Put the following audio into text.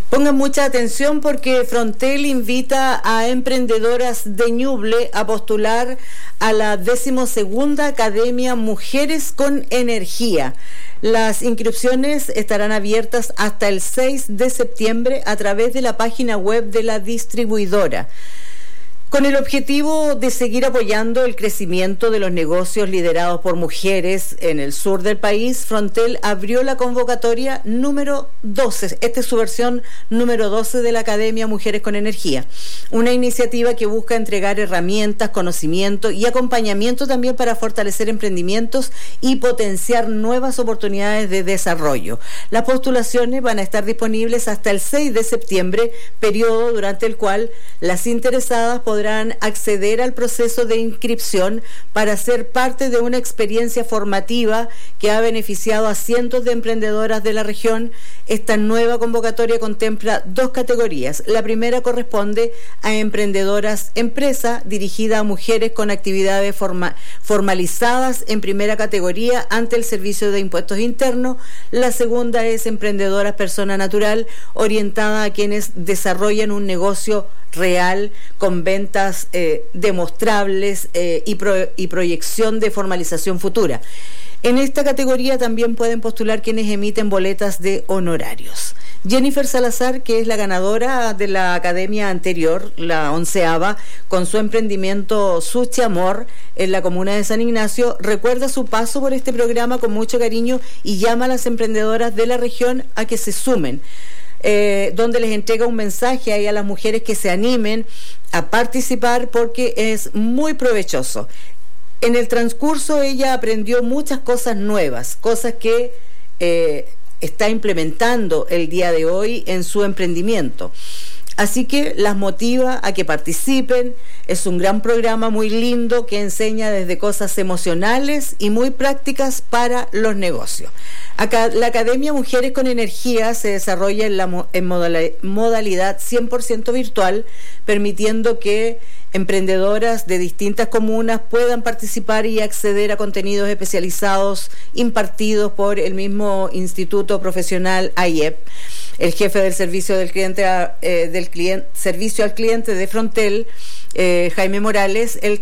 Pongan mucha atención porque Frontel invita a emprendedoras de Ñuble a postular a la 12ª Academia Mujeres con Energía. Las inscripciones estarán abiertas hasta el 6 de septiembre a través de la página web de la distribuidora. Con el objetivo de seguir apoyando el crecimiento de los negocios liderados por mujeres en el sur del país, Frontel abrió la convocatoria número 12. Esta es su versión número 12 de la Academia Mujeres con Energía. Una iniciativa que busca entregar herramientas, conocimiento y acompañamiento también para fortalecer emprendimientos y potenciar nuevas oportunidades de desarrollo. Las postulaciones van a estar disponibles hasta el 6 de septiembre, periodo durante el cual las interesadas podrán acceder al proceso de inscripción para ser parte de una experiencia formativa que ha beneficiado a cientos de emprendedoras de la región. Esta nueva convocatoria contempla 2 categorías. La primera corresponde a emprendedoras empresa, dirigida a mujeres con actividades formalizadas en primera categoría ante el Servicio de Impuestos Internos. La segunda es emprendedoras persona natural, orientada a quienes desarrollan un negocio real con ventas demostrables y proyección de formalización futura. En esta categoría también pueden postular quienes emiten boletas de honorarios. Jennifer Salazar, que es la ganadora de la academia anterior, la 11ª, con su emprendimiento Sushi Amor en la comuna de San Ignacio, recuerda su paso por este programa con mucho cariño y llama a las emprendedoras de la región a que se sumen. Donde les entrega un mensaje ahí a las mujeres que se animen a participar porque es muy provechoso. En el transcurso ella aprendió muchas cosas nuevas, cosas que está implementando el día de hoy en su emprendimiento. Así que las motiva a que participen. Es un gran programa muy lindo que enseña desde cosas emocionales y muy prácticas para los negocios. Acá, la Academia Mujeres con Energía se desarrolla en modalidad 100% virtual, permitiendo que emprendedoras de distintas comunas puedan participar y acceder a contenidos especializados impartidos por el mismo Instituto Profesional AIEP. El jefe del servicio servicio al cliente de Frontel, Jaime Morales, él